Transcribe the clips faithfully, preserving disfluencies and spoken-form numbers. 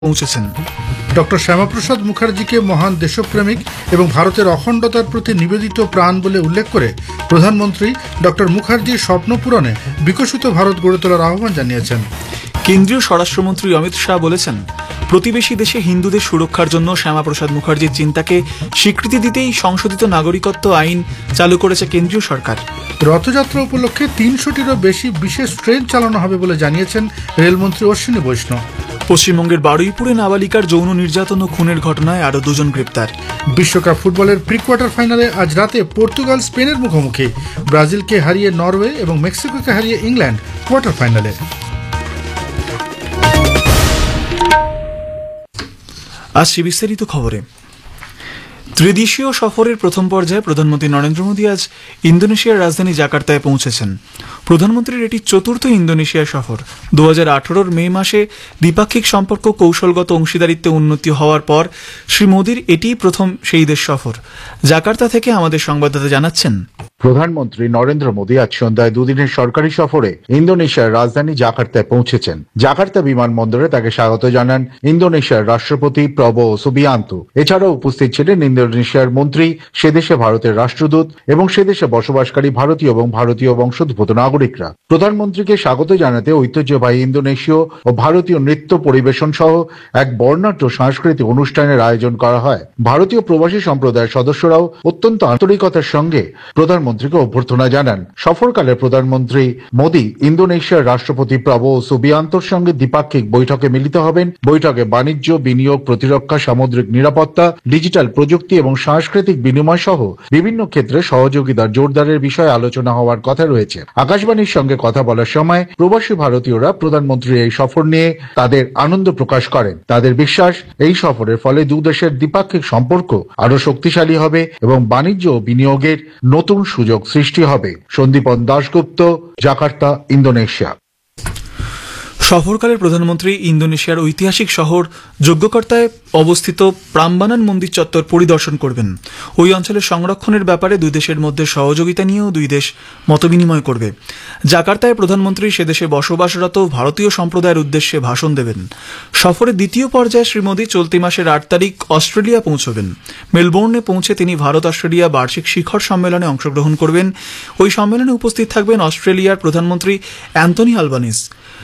পৌঁছেছেন। ডক্টর শ্যামাপ্রসাদ মুখার্জিকে মহান দেশপ্রেমিক এবং ভারতের অখণ্ডতার প্রতি নিবেদিত প্রাণ বলে উল্লেখ করে প্রধানমন্ত্রী ডক্টর মুখার্জির স্বপ্ন পূরণে বিকশিত ভারত গড়ে তোলার আহ্বান জানিয়েছেন। কেন্দ্রীয় স্বরাষ্ট্রমন্ত্রী অমিত শাহ বলেছেন, প্রতিবেশী দেশে হিন্দুদের সুরক্ষার জন্য শ্যামাপ্রসাদ মুখার্জির চিন্তাকে স্বীকৃতি দিতেই সংশোধিত নাগরিকত্ব আইন চালু করেছে কেন্দ্রীয় সরকার। রথযাত্রা উপলক্ষে তিনশোটিরও বেশি বিশেষ ট্রেন চালানো হবে বলে জানিয়েছেন রেলমন্ত্রী অশ্বিনী বৈষ্ণব। পশ্চিমবঙ্গের বারুইপুরে নাবালিকার যৌন নির্যাতন ও খুনের ঘটনায় আরও দুজন গ্রেপ্তার। বিশ্বকাপ ফুটবলের প্রি কোয়ার্টার ফাইনালে আজ রাতে পর্তুগাল স্পেনের মুখোমুখি। ব্রাজিলকে হারিয়ে নরওয়ে এবং মেক্সিকোকে হারিয়ে ইংল্যান্ড কোয়ার্টার ফাইনালে। আসছি বিস্তারিত খবরে। ত্রিদেশীয় সফরের প্রথম পর্যায়ে প্রধানমন্ত্রী নরেন্দ্র মোদী আজ ইন্দোনেশিয়ার রাজধানী জাকার্তায় পৌঁছেছেন। প্রধানমন্ত্রীর এটি চতুর্থ ইন্দোনেশিয়া সফর। দু হাজার আঠারোর মে মাসে দ্বিপাক্ষিক সম্পর্ক কৌশলগত অংশীদারিত্বে উন্নতি হওয়ার পর শ্রী মোদীর এটিই প্রথম সেই দেশ সফর। জাকার্তা থেকে আমাদের সংবাদদাতা জানাচ্ছেন, প্রধানমন্ত্রী নরেন্দ্র মোদী আজ সন্ধ্যায় দুদিনের সরকারি সফরে ইন্দোনেশিয়ার রাজধানী জাকার্তায় পৌঁছেছেন। জাকার্তা বিমানবন্দরে তাকে স্বাগত জানান ইন্দোনেশিয়ার রাষ্ট্রপতি প্রবোও সুবিয়ান্তো। এছাড়াও উপস্থিত ছিলেন ইন্দোনেশিয়ার মন্ত্রী, সেদেশে ভারতের রাষ্ট্রদূত এবং সেদেশে বসবাসকারী ভারতীয় এবং ভারতীয় বংশোদ্ভূত নাগরিকরা। প্রধানমন্ত্রীকে স্বাগত জানাতে ঐতিহ্যবাহী ইন্দোনেশীয় ও ভারতীয় নৃত্য পরিবেশন সহ এক বর্ণাঢ্য সাংস্কৃতিক অনুষ্ঠানের আয়োজন করা হয়। ভারতীয় প্রবাসী সম্প্রদায়ের সদস্যরাও অত্যন্ত আন্তরিকতার সঙ্গে প্রধানমন্ত্রীকে অভ্যর্থনা জানান। সফরকালে প্রধানমন্ত্রী মোদী ইন্দোনেশিয়ার রাষ্ট্রপতি প্রবোও সুবিয়ান্তোর সঙ্গে দ্বিপাক্ষিক বৈঠকে মিলিত হবেন। বৈঠকে বাণিজ্য, বিনিয়োগ, প্রতিরক্ষা, সামুদ্রিক নিরাপত্তা, ডিজিটাল প্রযুক্তি এবং সাংস্কৃতিক বিনিময় সহ বিভিন্ন ক্ষেত্রে সহযোগিতার জোরদারের বিষয়ে আলোচনা হওয়ার কথা রয়েছে। আকাশবাণীর সঙ্গে কথা বলার সময় প্রবাসী ভারতীয়রা প্রধানমন্ত্রীর এই সফর নিয়ে তাদের আনন্দ প্রকাশ করেন। তাদের বিশ্বাস, এই সফরের ফলে দু দেশের দ্বিপাক্ষিক সম্পর্ক আরো শক্তিশালী হবে এবং বাণিজ্য ও বিনিয়োগের নতুন সুযোগ সৃষ্টি হবে। Sandipan Dasgupta, Jakarta, Indonesia. সফরকালে প্রধানমন্ত্রী ইন্দোনেশিয়ার ঐতিহাসিক শহর যোগ্যকর্তায় অবস্থিত প্রাম্বানান মন্দির চত্বর পরিদর্শন করবেন। ওই অঞ্চলের সংরক্ষণের ব্যাপারে দুই দেশের মধ্যে সহযোগিতা নিয়েও দুই দেশ মতবিনিময় করবে। জাকার্তায় প্রধানমন্ত্রী সেদেশে বসবাসরত ভারতীয় সম্প্রদায়ের উদ্দেশ্যে ভাষণ দেবেন। সফরের দ্বিতীয় পর্যায়ে শ্রী মোদী চলতি মাসের আট তারিখ অস্ট্রেলিয়া পৌঁছবেন। মেলবোর্নে পৌঁছে তিনি ভারত অস্ট্রেলিয়া বার্ষিক শিখর সম্মেলনে অংশগ্রহণ করবেন। ওই সম্মেলনে উপস্থিত থাকবেন অস্ট্রেলিয়ার প্রধানমন্ত্রী অ্যান্থনি আলবানিজ।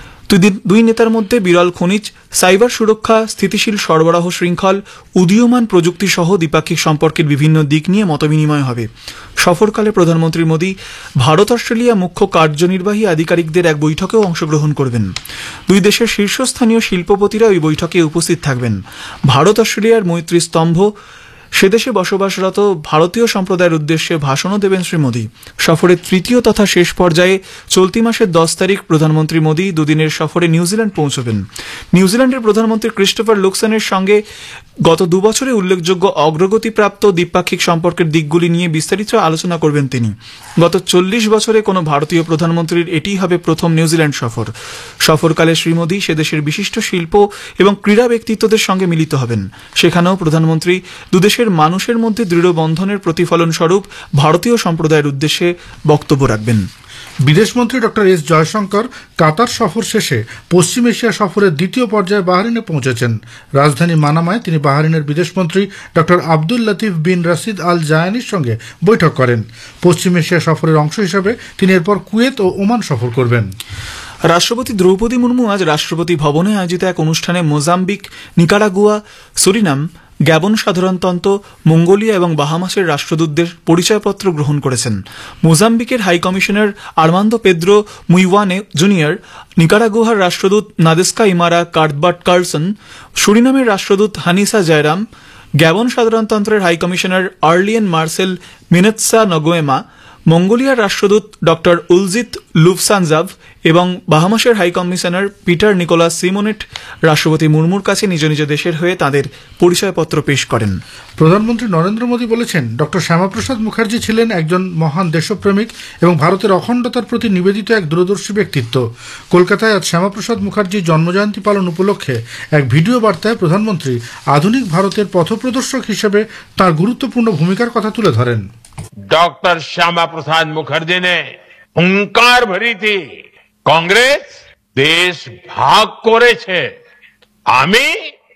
দুই নেতার মধ্যে বিরল খনিজ, সাইবার সুরক্ষা, স্থিতিশীল সরবরাহ শৃঙ্খল, উদীয়মান প্রযুক্তি সহ দ্বিপাক্ষিক সম্পর্কের বিভিন্ন দিক নিয়ে মতবিনিময় হবে। সফরকালে প্রধানমন্ত্রী মোদী ভারত অস্ট্রেলিয়া মুখ্য কার্যনির্বাহী আধিকারিকদের এক বৈঠকেও অংশগ্রহণ করবেন। দুই দেশের শীর্ষস্থানীয় শিল্পপতিরা ওই বৈঠকে উপস্থিত থাকবেন। ভারত অস্ট্রেলিয়ার মৈত্রী স্তম্ভ, সেদেশে বসবাসরত ভারতীয় সম্প্রদায়ের উদ্দেশ্যে ভাষণও দেবেন শ্রী মোদী। সফরের তৃতীয় তথা শেষ পর্যায়ে চলতি মাসের দশ তারিখ প্রধানমন্ত্রী মোদী দুদিনের সফরে নিউজিল্যান্ড পৌঁছবেন। নিউজিল্যান্ডের প্রধানমন্ত্রী ক্রিস্টোফার লুকসনের সঙ্গে গত দুবছরে উল্লেখযোগ্য অগ্রগতিপ্রাপ্ত দ্বিপাক্ষিক সম্পর্কের দিকগুলি নিয়ে বিস্তারিত আলোচনা করবেন তিনি। গত চল্লিশ বছরে কোনো ভারতীয় প্রধানমন্ত্রীর এটিই হবে প্রথম নিউজিল্যান্ড সফর। সফরকালে শ্রী মোদী সেদেশের বিশিষ্ট শিল্প এবং ক্রীড়া ব্যক্তিত্বদের সঙ্গে মিলিত হবেন। সেখানেও প্রধানমন্ত্রী দুদেশের মানুষের মধ্যে দৃঢ় বন্ধনের প্রতিফলন স্বরূপ ভারতীয় সম্প্রদায়ের উদ্দেশ্যে বক্তব্য রাখবেন। বিদেশমন্ত্রী ডক্টর এস জয়শঙ্কর কাতার সফর শেষে পশ্চিম এশিয়া সফরের দ্বিতীয় পর্যায়ে বাহরিনে পৌঁছেছেন। রাজধানী মানামায় তিনি বাহরিনের বিদেশমন্ত্রী ডক্টর আব্দুল লতিফ বিন রাশিদ আল জায়ানির সঙ্গে বৈঠক করেন। পশ্চিম এশিয়া সফরের অংশ হিসাবে তিনি এরপর কুয়েত ও ওমান সফর করবেন। রাষ্ট্রপতি দ্রৌপদী মুর্মু আজ রাষ্ট্রপতি ভবনে আয়োজিত এক অনুষ্ঠানে মোজাম্বিক, নিকারাগুয়া, সুরিনাম, গ্যাবন সাধারণতন্ত্র, মঙ্গোলিয়া এবং বাহামাসের রাষ্ট্রদূতদের পরিচয়পত্র গ্রহণ করেছেন। মোজাম্বিকের high commissioner Armando Pedro মুইওয়ানে junior, নিকারাগুয়ার রাষ্ট্রদূত নাদেস্কা ইমারা কার্ডবাট কার্লসন, সুরিনামের রাষ্ট্রদূত হানিসা Jayram, Gabon সাধারণতন্ত্রের high commissioner আর্লিয়েন Marcel মিনেৎসা নগোয়েমা, মঙ্গোলিয়ার রাষ্ট্রদূত ডক্টর উলজিত লুফসানজাভ এবং বাহামাসের হাই কমিশনার পিটার নিকোলাস সিমোনেট রাষ্ট্রপতি মুর্মুর কাছে নিজ নিজ দেশের হয়ে তাদের পরিচয়পত্র পেশ করেন। প্রধানমন্ত্রী নরেন্দ্র মোদী বলেছেন, ডক্টর শ্যামাপ্রসাদ মুখার্জি ছিলেন একজন মহান দেশপ্রেমিক এবং ভারতের অখণ্ডতার প্রতি নিবেদিত এক দূরদর্শী ব্যক্তিত্ব। কলকাতায় আজ শ্যামাপ্রসাদ মুখার্জির জন্মজয়ন্তী পালন উপলক্ষে এক ভিডিও বার্তায় প্রধানমন্ত্রী আধুনিক ভারতের পথপ্রদর্শক হিসেবে তাঁর গুরুত্বপূর্ণ ভূমিকার কথা তুলে ধরেন। डॉक्टर श्यामा प्रसाद मुखर्जी ने हुंकार भरी थी। कांग्रेस देश भाग करे छे, आमी